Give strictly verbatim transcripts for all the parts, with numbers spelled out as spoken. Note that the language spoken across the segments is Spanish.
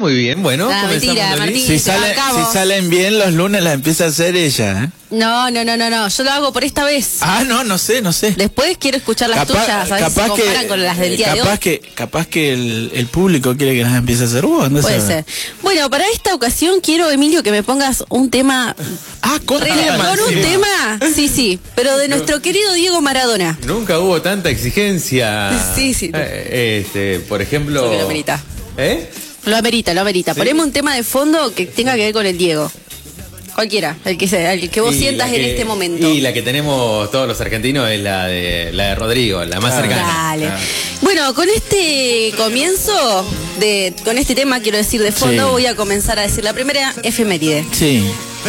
muy bien. Bueno, Ah, mentira, Martín. Si, sale, si salen bien los lunes las empieza a hacer ella, ¿eh? No, no, no, no, no. Yo lo hago por esta vez. Ah, no, no sé, no sé. Después quiero escuchar las Capaz- tuyas, a ver si se capaz comparan que- con las del día de capaz hoy. que Capaz que el, el público quiere que las empiece a hacer vos. ¿No Puede sabes? ser. Bueno, para esta ocasión quiero, Emilio, que me pongas un tema. Ah, con Re- tema con un encima. tema, sí, sí, pero de nuestro querido Diego Maradona. Nunca hubo tanta exigencia. Sí, sí. Eh, este, por ejemplo. Creo que lo amerita. ¿Eh? Lo amerita, lo amerita. Sí. Ponemos un tema de fondo que tenga que ver con el Diego. Cualquiera, el que sea, el que vos Y sientas la en que- este momento. Y la que tenemos todos los argentinos es la de la de Rodrigo, la más cercana. Dale. Ah. Bueno, con este comienzo, de, con este tema, quiero decir de fondo, Sí. voy a comenzar a decir la primera efeméride. Sí.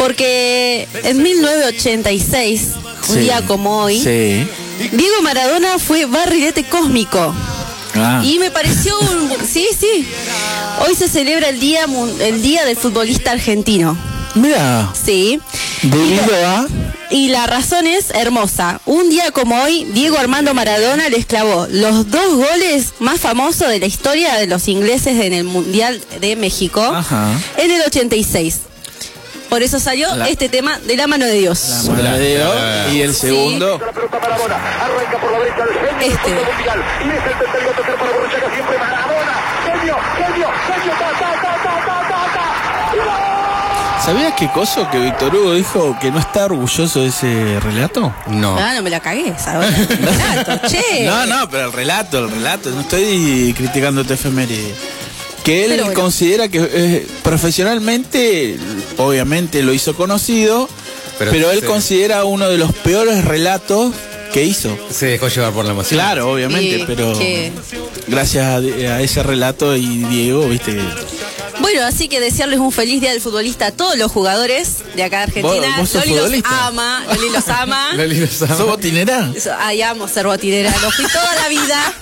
Porque en mil novecientos ochenta y seis, un Sí. día como hoy, Sí. Diego Maradona fue barrilete cósmico. Ah. Y me pareció un... Sí, sí. Hoy se celebra el día, mun- el día del futbolista argentino. Mira, Sí. debido a... Y la razón es hermosa. Un día como hoy, Diego Armando Maradona le clavó los dos goles más famosos de la historia de los ingleses en el Mundial de México Ajá. en el ochenta y seis. Por eso salió La- este tema de la mano de Dios. La mano de Dios. Y el segundo... La pelota Maradona, arranca por la derecha el genio del Este. fútbol mundial y es el tercero a tocar para Borruchaga, siempre Maradona, genio, genio, genio, ta, ta, ta, ta, ta, ta, ta, y ¡gol! ¿Sabías qué cosa que Víctor Hugo dijo que no está orgulloso de ese relato? No. Ah, no me la cagué, ¿sabes? Relato, che. No, no, pero el relato, el relato, no estoy criticando tu efeméride. Que él Pero bueno. considera que eh, profesionalmente, obviamente lo hizo conocido, pero, Pero él sí. considera uno de los peores relatos que hizo. Se dejó llevar por la emoción. Claro, obviamente, Y pero que- gracias a, a ese relato y Diego, viste, Bueno, así que desearles un feliz día del futbolista a todos los jugadores de acá de Argentina. ¿Vos- vos sos Loli los futbolista? ama, Loli los ama. Loli los ama. ¿sos botinera? Eso, ay, amo ser botinera, lo fui toda la vida.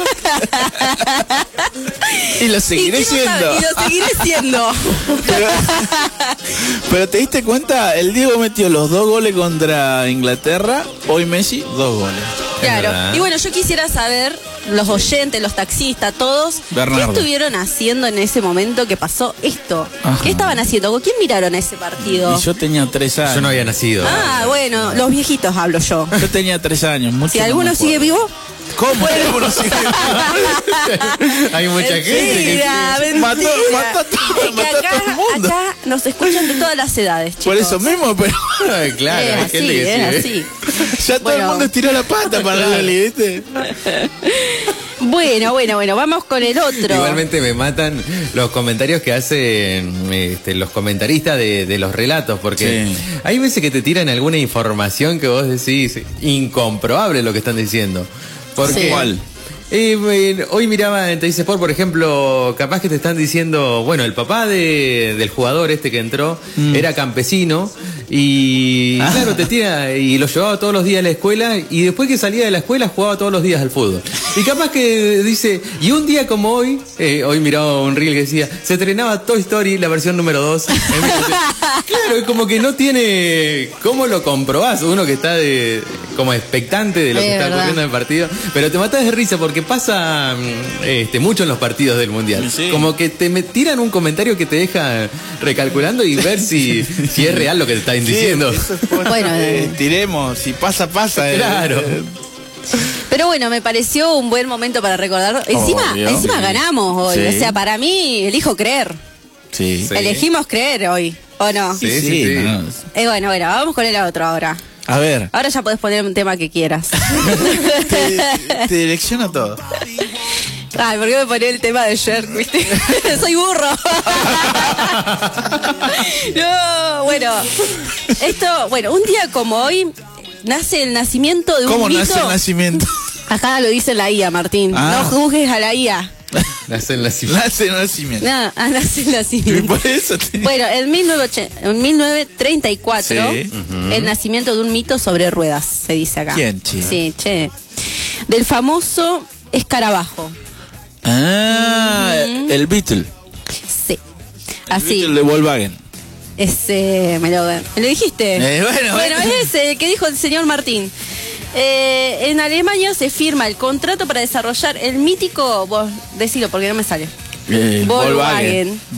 Y lo seguiré Y quiero siendo. saber- Y lo seguiré siendo. Pero, pero te diste cuenta, el Diego metió los dos goles contra Inglaterra, hoy Messi, dos goles. Claro. verdad. Y bueno, yo quisiera saber, los oyentes, los taxistas, todos, Bernardo. ¿qué estuvieron haciendo en ese momento que pasó esto? Ajá. ¿Qué estaban haciendo? ¿Con quién miraron ese partido? Y yo tenía tres años. Yo no había nacido. Ah, bueno, los viejitos hablo yo. Yo tenía tres años. Mucho Si no alguno me sigue acuerdo. vivo, ¿Cómo? ¿Alguno sigue vivo? Hay mucha gente que mentira, mentira. Mató- mató a todo- Es que mató a acá, todo el mundo. acá nos escuchan de todas las edades, chicos. Por eso mismo, pero Ay, claro, es hay así, gente que es sí, ¿eh? así. ya todo Bueno. el mundo estiró la pata para la Loli, ¿viste? Bueno, bueno, bueno, vamos con el otro. Igualmente me matan los comentarios que hacen este, los comentaristas de, de los relatos, porque Sí. hay veces que te tiran alguna información que vos decís incomprobable lo que están diciendo. Porque, Sí. ¿Cuál? Eh, eh, hoy miraba en Teis Sport, por ejemplo, capaz que te están diciendo, bueno, el papá de, del jugador este que entró era campesino y Ah. claro, te tira y lo llevaba todos los días a la escuela y después que salía de la escuela jugaba todos los días al fútbol. Y capaz que dice, y un día como hoy, eh, hoy miraba un reel que decía, se estrenaba Toy Story, la versión número dos. Claro, es como que no tiene, ¿cómo lo comprobás? Uno que está de, como expectante de lo Es que está verdad. ocurriendo en el partido, pero te matás de risa porque pasa mm, este, mucho en los partidos del Mundial. Sí. Como que te me tiran un comentario que te deja recalculando y ver si, si es real lo que te están diciendo. Sí, eso es cosa Bueno, de- eh. tiremos, si pasa, pasa. eh. Claro. Pero bueno, me pareció un buen momento para recordar. Encima, Obvio. encima Sí. ganamos hoy. Sí. O sea, para mí, elijo creer. Sí. Sí. Elegimos creer hoy, ¿o no? Sí, sí, sí. no. Eh, bueno, bueno, vamos con el otro ahora. A ver, Ahora ya podés poner un tema que quieras. te, te direcciona todo. Ay, ¿por qué me ponía el tema de Shrek, viste? Soy burro. No, bueno. Esto, bueno, un día como hoy nace el nacimiento de un ¿Cómo mito. nace el nacimiento? Acá lo dice la I A, Martín. Ah. No juzgues a la I A. Nace en la cif- Nace el nacimiento. No, ah, nace el Y nacimiento. por eso te- Bueno, en, mil novecientos ochenta en mil novecientos treinta y cuatro, Sí. el nacimiento de un mito sobre ruedas, se dice acá. ¿Quién, che? Sí, che. Del famoso escarabajo. Ah, el Beatle. Sí. El Así. Beatle de Volkswagen. Ese, me lo, me lo dijiste. Eh, bueno, bueno, bueno. es ese, el que dijo el señor Martín. Eh, en Alemania se firma el contrato para desarrollar el mítico, vos decilo porque no me sale. Eh, Volkswagen.